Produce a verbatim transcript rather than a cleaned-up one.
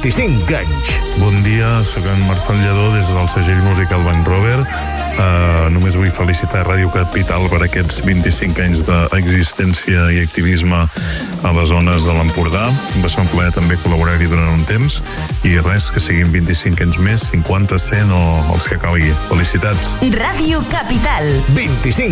vint-i-cinc anys. Bon dia, sóc en Marcel Lledó des del segell musical Bank Rover. Uh, només vull felicitar Ràdio Capital per aquests vint-i-cinc anys d'existència i activisme a les zones de l'Empordà. Va ser un plaer també col·laborar-hi durant un temps i res, que siguin vint-i-cinc anys més, cinquanta, cent o els que calgui. Felicitats. Ràdio Capital. vint-i-cinc